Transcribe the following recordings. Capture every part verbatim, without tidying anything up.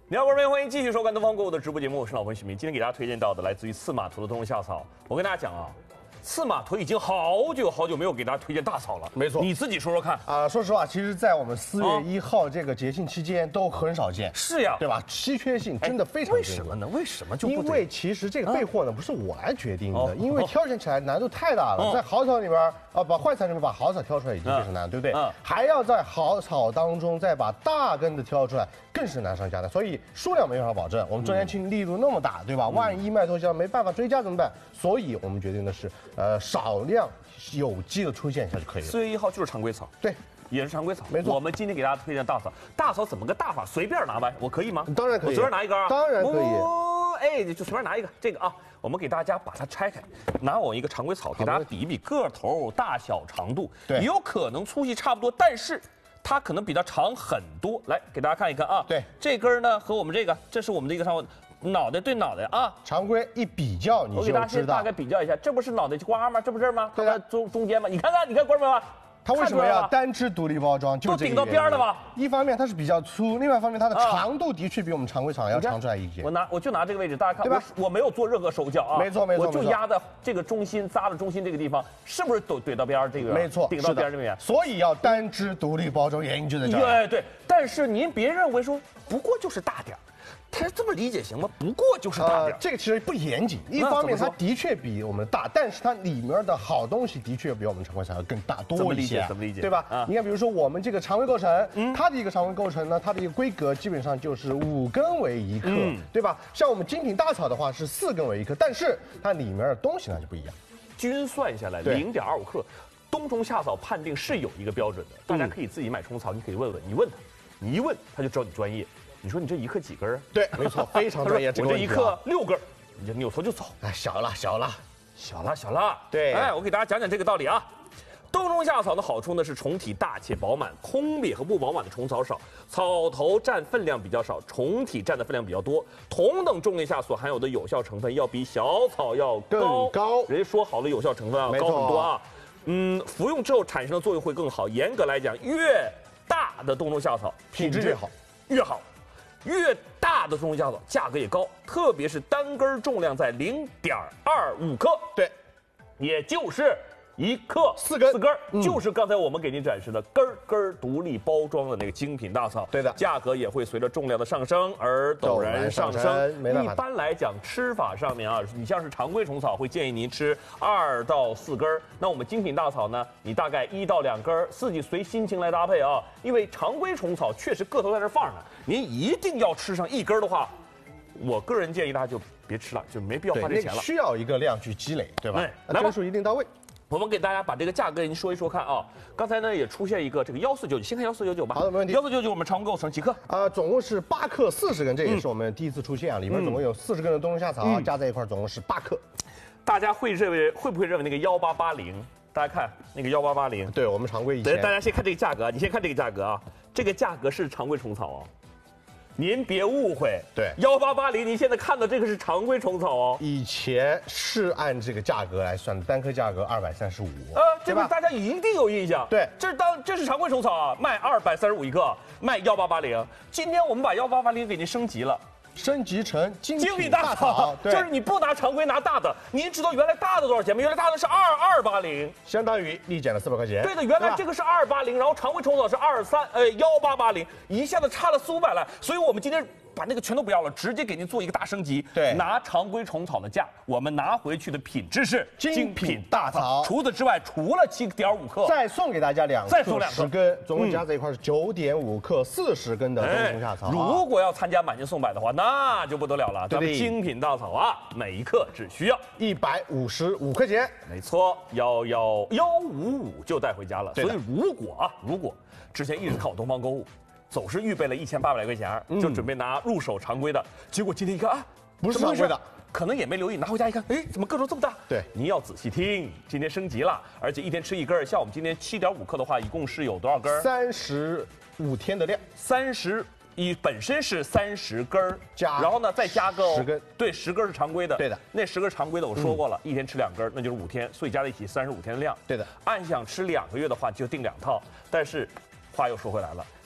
你好，各位，欢迎继续收看东方购物的直播节目，我是老朋友许明。今天给大家推荐到的来自于刺马图的冬虫夏草。我跟大家讲啊，刺马图已经好久好久没有给大家推荐大草了。 没错， 你自己说说看啊、呃。说实话，其实，在我们四月一号这个节庆期间都很少见。 是呀， 对吧？稀缺性真的非常。 为什么呢？为什么就不？ 因为其实这个备货呢，不是我来决定的， 哦、 因为挑选起来难度太大了。哦、在好草里边啊，把坏草里面把好草挑出来已经非常难，嗯、对不对？嗯。还要在好草当中再把大根的挑出来，更是难上加难。所以数量没办法保证。我们周年庆力度那么大，对吧？万一卖脱销没办法追加怎么办？所以我们决定的是，呃，少量有机的出现一下就可以了。 四月一号就是常规草， 对。 也是常规草， 没错。 我们今天给大家推荐大草，大草怎么个大法？随便拿呗，我可以吗？ 当然可以， 我随便拿一根啊， 当然可以。 哦，哎，就随便拿一个，这个啊，我们给大家把它拆开，拿我一个常规草，给大家比一比个头、大小、长度， 对， 有可能粗细差不多，但是它可能比它长很多。来，给大家看一看啊， 对， 这根呢和我们这个，这是我们的一个常规。脑袋对脑袋啊， 常规一比较你就知道。 我给大家先大概比较一下，这不是脑袋瓜吗？这不是吗？ 对啊， 中中间吗？你看看，你看观众们。 它为什么要单支独立包装？就都顶到边了吧？ 一方面它是比较粗，另外一方面它的长度的确比我们常规草要长出来一些。 我拿我就拿这个位置，大家看， 对吧？ 我没有做任何手脚啊， 没错没错， 我就压在这个中心，扎的中心这个地方，是不是都怼到边儿这个？ 没错， 顶到边这边。 所以要单支独立包装，原因就在这儿。 对对，但是您别认为说不过就是大点儿。他这么理解行吗？不过就是大点、 呃，这个其实不严谨。一方面，它的确比我们大，但是它里面的好东西的确比我们常规草要更大多一些。 怎么理解？ 对吧？ 啊、 你看，比如说我们这个常规构成，嗯、它的一个常规构成呢，它的一个规格基本上就是五根为一克，嗯、对吧？像我们精品大草的话是四根为一克，但是它里面的东西呢就不一样。 均算下来零点二五克，冬虫夏草判定是有一个标准的，大家可以自己买虫草，你可以问问，你问他，你一问他就知道你专业。你说你这一克几根啊？ 对，没错，非常专业。 我这一克六根，你就扭头就走。 哎，小了，小了， 小了，小了。 对， 哎，我给大家讲讲这个道理啊。冬虫夏草的好处呢是虫体大且饱满，空瘪和不饱满的虫草少，草头占分量比较少，虫体占的分量比较多。同等重量下所含有的有效成分要比小草要高。 更高。 人家说好了，有效成分要高很多啊。嗯，服用之后产生的作用会更好。严格来讲，越大的冬虫夏草品质越好， 越好。越大的冬虫夏草价格也高，特别是单根重量在零点二五克， 对， 也就是一克四根， 四根、嗯、就是刚才我们给您展示的根根独立包装的那个精品大草， 对的， 价格也会随着重量的上升而陡然上升。 没办法， 一般来讲，吃法上面啊，你像是常规虫草会建议您吃二到四根，那我们精品大草呢，你大概一到两根，自己随心情来搭配啊。因为常规虫草确实个头在这放着，您一定要吃上一根的话，我个人建议大家就别吃了，就没必要花这钱了。 那需要一个量去积累，对吧？ 对， 根数一定到位。 我们给大家把这个价格您说一说看啊。刚才呢也出现一个这个幺四九九，先看幺四九九吧。 好的，没问题。 幺四九九我们常规构成几克？ 啊、呃，总共是八克四十根，这也是我们第一次出现啊。嗯、里面总共有四十根的冬虫夏草、嗯、加在一块，总共是八克。 大家会认为会不会认为那个幺八八零？大家看那个幺八八零， 对我们常规以前。 大家先看这个价格，你先看这个价格啊，这个价格是常规虫草啊。您别误会， 对幺八八零，您现在看到这个是常规虫草哦。 以前是按这个价格来算的，单颗价格二百三十五。 呃，这个大家一定有印象。 对， 这是当这是常规虫草啊，卖二百三十五一个，卖幺八八零。今天我们把幺八八零给您升级了。 升级成精品大草，就是你不拿常规拿大的，您知道原来大的多少钱吗？原来大的是二二八零， 相当于立减了四百块钱。 对的，原来这个是二八零，然后常规虫草是二三呃幺八八零，一下子差了四五百来，所以我们今天把那个全都不要了，直接给您做一个大升级。 对， 拿常规虫草的价，我们拿回去的品质是精品大草。 除此之外，除了七点五克， 再送给大家两再送两十根，总共加在一块是九点五克，四十根的冬虫夏草。 如果要参加满减送百的话，那就不得了了。咱们精品大草啊，每一克只需要一百五十五块钱。 没错，幺幺幺五五就带回家了。所以如果啊，如果之前一直看我东方购物。总是预备了一千八百来块钱，嗯、就准备拿入手常规的，结果今天一看啊， 不是常规的， 可能也没留意，拿回家一看，哎，怎么个头这么大？ 对， 您要仔细听，今天升级了，而且一天吃一根，像我们今天七点五克的话，一共是有多少根？ 三十五天的量， 三十。一本身是三十根加， 然后呢再加个十根， 对，十根是常规的， 对的， 那十根常规的我说过了，嗯、一天吃两根，那就是五天，所以加在一起三十五天的量， 对的。 按想吃两个月的话就订两套，但是话又说回来了，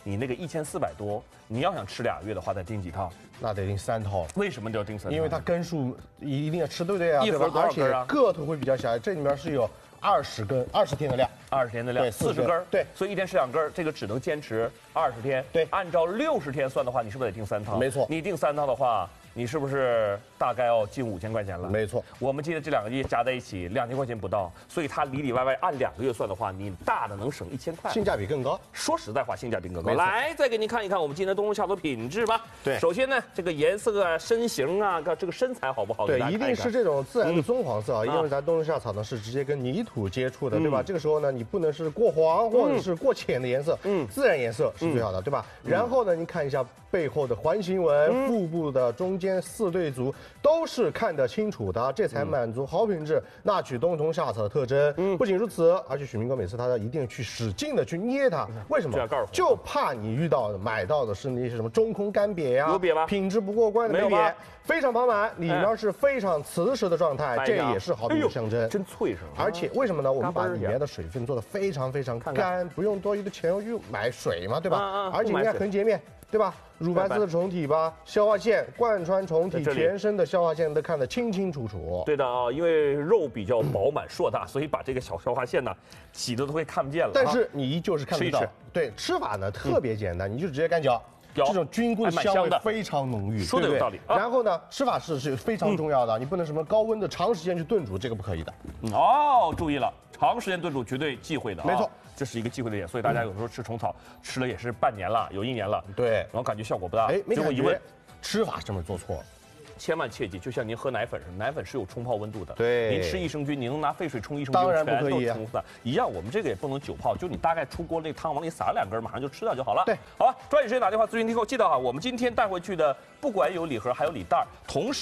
你那个一千四百多，你要想吃俩月的话，得订几套？ 那得订三套。 为什么就要订三套？ 因为它根数一定要吃，对不对啊？ 一盒多少根啊？ 而且个头会比较小，这里面是有二十根，二十天的量， 二十天的量， 对， 四十根， 对， 所以一天吃两根，这个只能坚持二十天。 对， 按照六十天算的话，你是不是得订三套？ 没错， 你订三套的话，你是不是大概要近五千块钱了？ 没错， 我们记得这两个亿加在一起两千块钱不到，所以它里里外外按两个月算的话，你大的能省一千块， 性价比更高。 说实在话，性价比更高。来，再给您看一看我们今天冬虫夏草品质吧。 对， 首先呢，这个颜色啊、身形啊、这个身材好不好？ 对，一定是这种自然的棕黄色啊， 嗯、 因为咱冬虫夏草呢是直接跟泥土接触的，嗯、对吧？这个时候呢，你不能是过黄或者是过浅的颜色，嗯，自然颜色是最好的，对吧？ 嗯、 然后呢，您看一下背后的环形纹、嗯、腹部的中间四对足都是看得清楚的，这才满足好品质纳取冬虫夏草的特征。嗯，不仅如此，而且许明哥每次他一定去使劲的去捏它，为什么？就怕你遇到的买到的是那些什么中空干瘪呀， 有瘪吗？ 品质不过关的没瘪，非常饱满，里面是非常瓷实的状态，这也是好品质象征。 真脆是吧？ 而且为什么呢？我们把里面的水分做得非常非常干，不用多余的钱去买水嘛，对吧？而且你看横截面，对吧？乳白色的虫体吧，消化腺贯穿虫体全身的消化腺都看得清清楚楚。 对的啊，因为肉比较饱满硕大，所以把这个小消化腺呢挤得都会看不见了。 但是你依旧是看得到。 吃一吃。 对，吃法呢特别简单，你就直接干嚼。这种菌菇的香味非常浓郁， 说的有道理。 然后呢，吃法是是非常重要的，你不能什么高温的长时间去炖煮，这个不可以的。 哦，注意了，长时间炖煮绝对忌讳的。 没错， 这是一个忌讳的点，所以大家有时候吃虫草吃了也是半年了，有一年了， 对， 然后感觉效果不大。 哎，没结果一问， 吃法上面做错了。 千万切记，就像您喝奶粉似的，奶粉是有冲泡温度的。 对， 您吃益生菌，你能拿沸水冲益生菌， 当然不可以啊。 一样，我们这个也不能久泡，就你大概出锅那汤往里撒两根，马上就吃掉就好了。 对， 好吧，抓紧时间打电话咨询订购，记得哈，我们今天带回去的不管有礼盒还有礼袋，同时。